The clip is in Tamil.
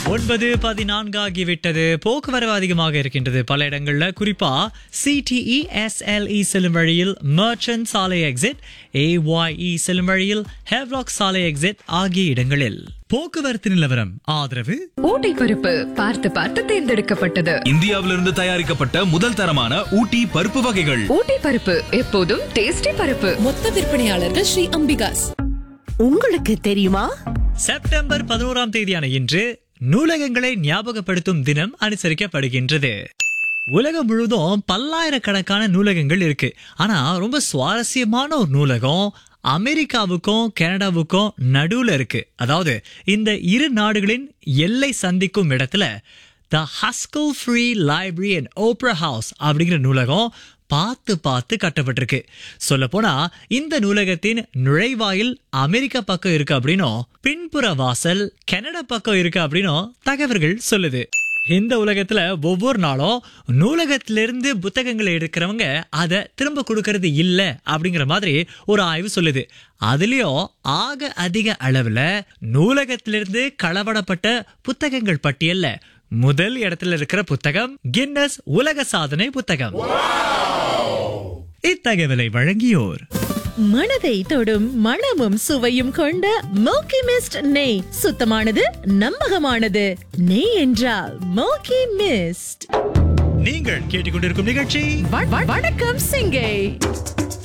9:14 ஆகிவிட்டது. போக்குவரவு அதிகமாக இருக்கின்றது பல இடங்கள்ல. குறிப்பா CTE SLE செல்லும் வழியில் மர்ச்சன்ட் சாலை எக்ஸிட், AYE செல்லும் வழியில் ஹேவ்லாக் சாலை எக்ஸிட் ஆகிய இடங்களில் போக்குவரத்து நிலவரம் ஆதரவு ஊட்டி பருப்பு பார்த்து பார்த்து தேர்ந்தெடுக்கப்பட்டது. இந்தியாவிலிருந்து தயாரிக்கப்பட்ட முதல் தரமான ஊட்டி பருப்பு வகைகள். ஊட்டி பருப்பு எப்போதும் டேஸ்டி பருப்பு. மொத்த விற்பனையாளர்கள் ஸ்ரீ அம்பிகாஸ். உங்களுக்கு தெரியுமா, செப்டம்பர் 11ஆம் தேதியான இன்று நூலகங்களை ஞாபகப்படுத்தும் தினம் அனுசரிக்கப்படுகின்றது. உலகம் முழுவதும் பல்லாயிரக்கணக்கான நூலகங்கள் இருக்கு. ஆனா ரொம்ப சுவாரஸ்யமான ஒரு நூலகம் அமெரிக்காவுக்கும் கனடாவுக்கும் நடுவுல இருக்கு. அதாவது இந்த இரு நாடுகளின் எல்லை சந்திக்கும் இடத்துல த ஹஸ்கல் free library and Opera house அப்படிங்கிற நூலகம் பார்த்து பார்த்து கட்டப்பட்டிருக்கு. சொல்ல போனா இந்த நூலகத்தின் நுழைவாயில் அமெரிக்கா பக்கம் இருக்கு அப்படின்னும் பின்புற வாசல் கனடா பக்கம் இருக்கு அப்படின்னும் தகவல்கள் சொல்லுது. இந்த உலகத்துல ஒவ்வொரு நாளும் நூலகத்திலிருந்து புத்தகங்களை எடுக்கிறவங்க அதை திரும்ப கொடுக்கறது இல்ல அப்படிங்கிற மாதிரி ஒரு ஆய்வு சொல்லுது. அதுலயும் ஆக அதிக அளவுல நூலகத்திலிருந்து களவடப்பட்ட புத்தகங்கள் பட்டியல்ல முதல் இடத்துல இருக்கிற புத்தகம் கின்னஸ் உலக சாதனை புத்தகம். இத்தகவலை வழங்கியோர் மனதை தொடும் மணமும் சுவையும் கொண்ட மோக்கி மிஸ்ட் நெய். சுத்தமானது, நம்பகமானது. நெய் என்றால் மோக்கி மிஸ்ட். நீங்கள் கேட்டுக்கொண்டிருக்கும் நிகழ்ச்சி வணக்கம் சிங்கை.